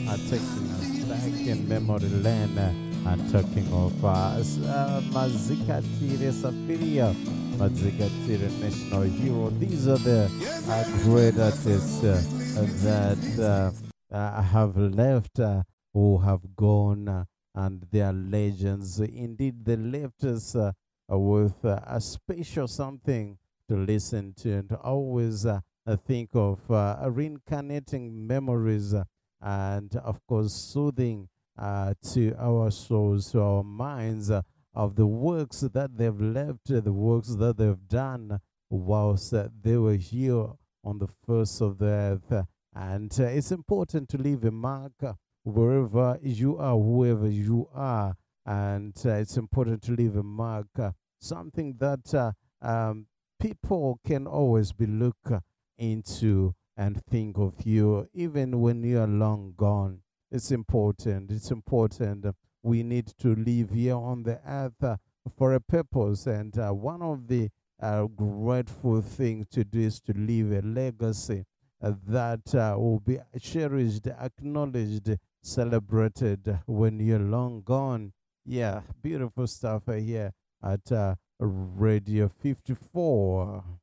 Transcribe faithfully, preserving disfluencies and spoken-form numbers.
uh, taking us back in memory lane uh, and talking of uh, s- uh, Mazikatire Safiria, Mazikatire National Hero. These are the uh, great artists uh, uh, that uh, uh, have left, uh, who have gone, uh, and they are legends. Indeed, they left us uh, uh, with uh, a special something to listen to and to always uh, uh, think of uh, reincarnating memories uh, and, of course, soothing uh, to our souls, to our minds, uh, of the works that they've left, uh, the works that they've done whilst uh, they were here on the face of the earth. Uh, And uh, it's important to leave a mark uh, wherever you are, whoever you are. And uh, it's important to leave a mark, uh, something that uh, um, people can always be look uh, into and think of you, even when you are long gone. It's important. It's important. Uh, We need to live here on the earth uh, for a purpose. And uh, one of the uh, grateful things to do is to leave a legacy uh, that uh, will be cherished, acknowledged, celebrated when you're long gone. Yeah, beautiful stuff uh, here at uh, Radio fifty-four.